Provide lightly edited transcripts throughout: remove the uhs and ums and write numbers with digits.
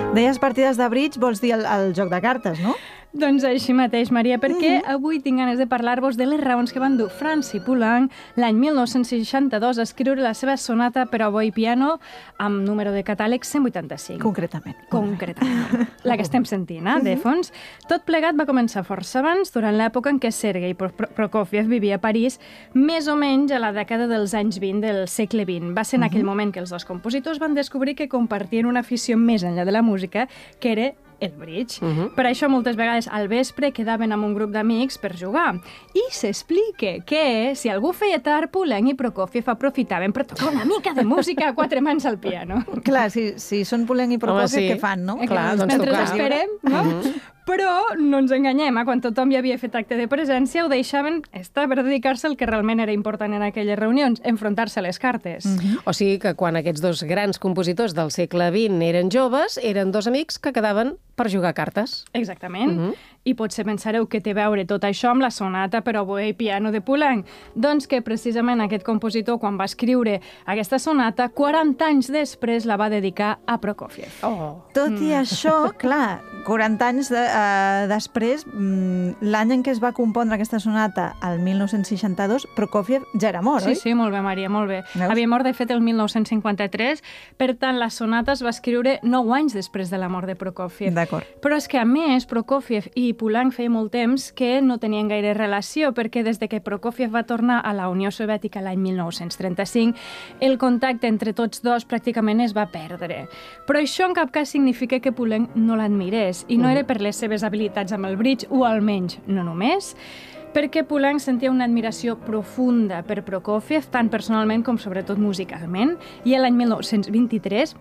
Deies partides de bridge, vols dir el joc de cartes, no? Doncs així mateix, Maria, perquè avui tinc ganes de parlar-vos de les raons que van dur Franz Poulenc l'any 1962 a escriure la seva sonata per a oboè i piano amb número de catàleg 185. Concretament. La que estem sentint, de fons. Tot plegat va començar força abans, durant l'època en què Sergei Prokofiev vivia a París, més o menys a la dècada dels anys 20 del segle XX. Va ser en aquell moment que els dos compositors van descobrir que compartien una afició més enllà de la música, que era el bridge. Per això moltes vegades al vespre quedaven amb un grup d'amics per jugar. I s'explica que si algú feia tard, Poulenc i Prokofiev aprofitaven per tocar una mica de música a quatre mans al piano. Clar, si són Poulenc i Prokofiev, què fan, no? Clar, doncs mentre tocar. esperem, no? Però no ens enganyem, quan tothom ja havia fet acte de presència, ho deixaven estar per dedicar-se al que realment era important en aquelles reunions, enfrontar-se a les cartes. O sigui que quan aquests dos grans compositors del segle XX eren joves, eren dos amics que quedaven per jugar a cartes. Exactament. I potser pensareu que té a veure tot això amb la sonata per a oboè i piano de Poulenc. Doncs que precisament aquest compositor, quan va escriure aquesta sonata, 40 anys després la va dedicar a Prokofiev. Tot i això, clar, 40 anys després, l'any en què es va compondre aquesta sonata, el 1962, Prokofiev ja era mort, oi? Sí, molt bé, Maria, molt bé. Veus? Havia mort, de fet, el 1953, per tant, la sonata es va escriure 9 anys després de la mort de Prokofiev. D'acord. Però és que, a més, Prokofiev i Poulenc feia molt temps que no tenien gaire relació, perquè des de que Prokofiev va tornar a la Unió Soviètica l'any 1935, el contacte entre tots dos pràcticament es va perdre. Però això en cap cas significa que Poulenc no l'admirés, i no era per les seves habilitats amb el bridge, o almenys no només, perquè Poulenc sentia una admiració profunda per Prokofiev, tant personalment com sobretot musicalment, i l'any 1923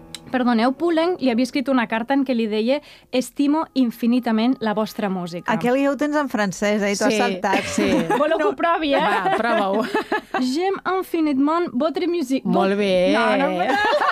Poulenc li havia escrit una carta en què li deia «Estimo infinitament la vostra música». Aquell ja ho tens en francès, t'ho has saltat. Sí. Voleu que ho provi, Va, prova-ho. J'aime infiniment votre musique. Molt bé. No.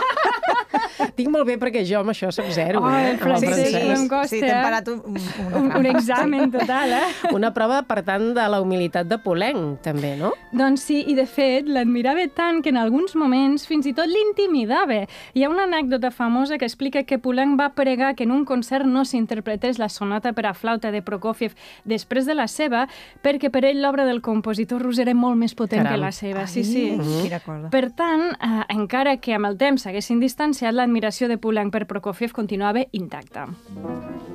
Tinc molt bé perquè jo amb això soc zero. El francès em costa. Sí, t'hem parat un examen total, Una prova, per tant, de la humilitat de Poulenc, també, no? Doncs sí, i de fet l'admirava tant que en alguns moments fins i tot l'intimidava. Hi ha una anècdota famosa que explica que Poulenc va pregar que en un concert no s'interpretés la sonata per a flauta de Prokofiev després de la seva, perquè per ell l'obra del compositor rus era molt més potent que la seva. Sí. Quina cosa. Per tant, encara que amb el temps s'haguessin distanciat, l'admiració de Poulenc per Prokofiev continuava intacta.